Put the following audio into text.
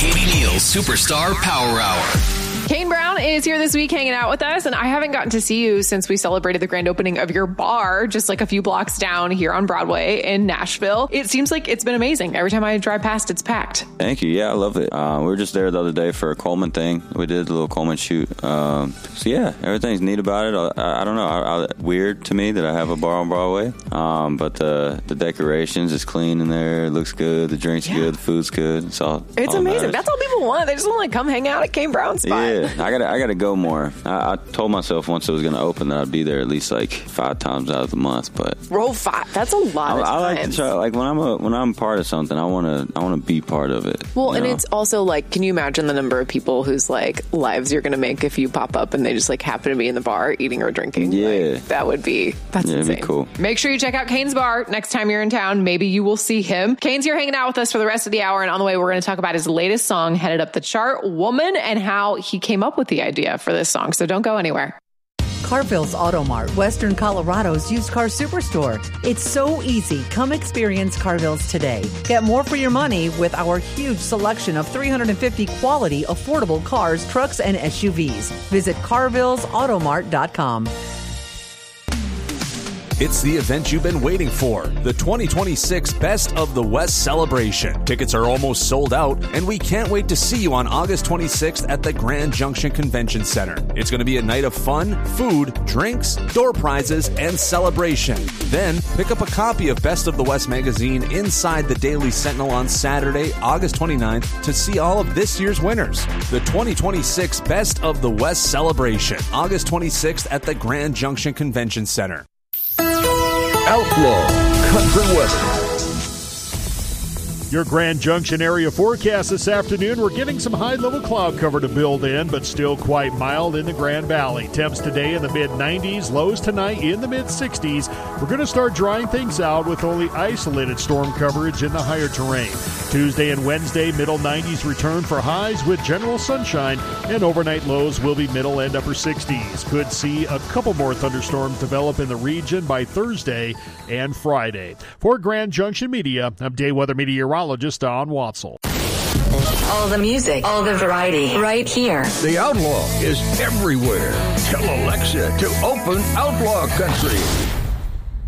Katie Neal's Superstar Power Hour. Kane Brown is here this week hanging out with us, and I haven't gotten to see you since we celebrated the grand opening of your bar just like a few blocks down here on Broadway in Nashville. It seems like it's been amazing. Every time I drive past, it's packed. Thank you. Yeah, I love it. We were just there the other day for a Coleman thing. We did a little Coleman shoot. So yeah, everything's neat about it. I don't know. Weird to me that I have a bar on Broadway. But the decorations is clean in there. It looks good. The drink's good. The food's good. It's amazing. That's all people want. They just want to come hang out at Kane Brown's spot. Yeah, I gotta go more. I told myself once it was gonna open that I'd be there at least like 5 times out of the month. But roll 5. That's a lot of times. I like to try. Like when I'm part of something, I wanna be part of it. Well, and it's also like, can you imagine the number of people whose like lives you're gonna make if you pop up and they just like happen to be in the bar eating or drinking? Yeah, like, that's insane. It'd be cool. Make sure you check out Kane's bar next time you're in town. Maybe you will see him. Kane's here hanging out with us for the rest of the hour, and on the way we're going to talk about his latest song headed up the chart, Woman, and how he came up with the idea for this song. So don't go anywhere. Carville's Auto Mart, Western Colorado's used car superstore. It's so easy. Come experience Carville's today. Get more for your money with our huge selection of 350 quality, affordable cars, trucks, and SUVs. Visit carvillesautomart.com. It's the event you've been waiting for, the 2026 Best of the West celebration. Tickets are almost sold out, and we can't wait to see you on August 26th at the Grand Junction Convention Center. It's going to be a night of fun, food, drinks, door prizes, and celebration. Then, pick up a copy of Best of the West magazine inside the Daily Sentinel on Saturday, August 29th, to see all of this year's winners. The 2026 Best of the West celebration, August 26th at the Grand Junction Convention Center. Outlaw Country Weather. Your Grand Junction area forecast this afternoon. We're getting some high-level cloud cover to build in, but still quite mild in the Grand Valley. Temps today in the mid-90s, lows tonight in the mid-60s. We're going to start drying things out with only isolated storm coverage in the higher terrain. Tuesday and Wednesday, middle 90s return for highs with general sunshine, and overnight lows will be middle and upper 60s. Could see a couple more thunderstorms develop in the region by Thursday and Friday. For Grand Junction Media, I'm day weather meteorologist Don Watzel. All the music, all the variety, right here. The Outlaw is everywhere. Tell Alexa to open Outlaw Country.